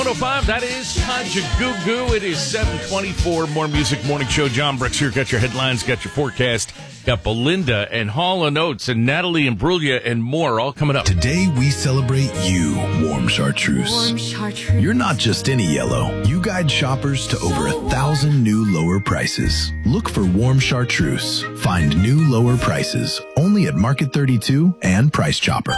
105, that is Tanja Goo Goo. It is 7:24. More Music Morning Show. John Brooks here. Got your headlines, got your forecast. Got Belinda and Hall & Oates and Natalie Imbruglia and more all coming up. Today we celebrate you, Warm Chartreuse. Warm Chartreuse. You're not just any yellow. You guide shoppers to over 1,000 new lower prices. Look for Warm Chartreuse. Find new lower prices only at Market 32 and Price Chopper.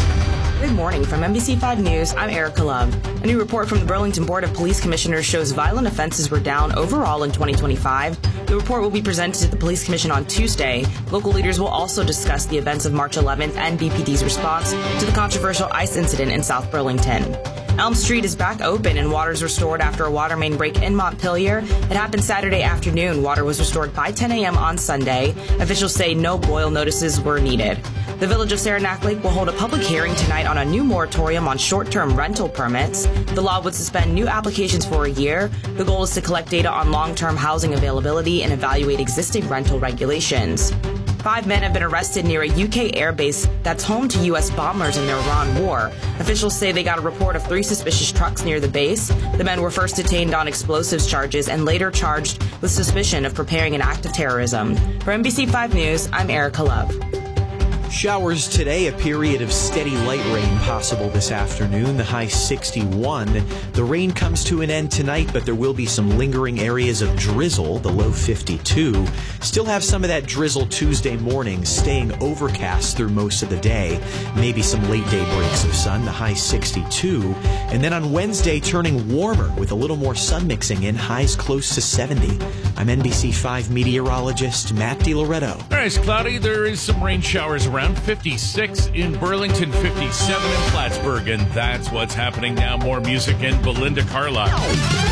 Good morning. From NBC5 News, I'm Erica Love. A new report from the Burlington Board of Police Commissioners shows violent offenses were down overall in 2025. The report will be presented to the Police Commission on Tuesday. Local leaders will also discuss the events of March 11th and BPD's response to the controversial ICE incident in South Burlington. Elm Street is back open and water is restored after a water main break in Montpelier. It happened Saturday afternoon. Water was restored by 10 a.m. on Sunday. Officials say no boil notices were needed. The village of Saranac Lake will hold a public hearing tonight on a new moratorium on short-term rental permits. The law would suspend new applications for a year. The goal is to collect data on long-term housing availability and evaluate existing rental regulations. 5 men have been arrested near a UK airbase that's home to U.S. bombers in the Iran war. Officials say they got a report of 3 suspicious trucks near the base. The men were first detained on explosives charges and later charged with suspicion of preparing an act of terrorism. For NBC5 News, I'm Erica Love. Showers today, a period of steady light rain possible this afternoon, the high 61. The rain comes to an end tonight, but there will be some lingering areas of drizzle, the low 52. Still have some of that drizzle Tuesday morning, staying overcast through most of the day. Maybe some late day breaks of sun, the high 62. And then on Wednesday, turning warmer with a little more sun mixing in, highs close to 70. I'm NBC5 meteorologist Matt DiLoretto. All right, it's cloudy. There is some rain showers around. 56 in Burlington, 57 in Plattsburgh, and that's what's happening now. More music and Belinda Carlisle.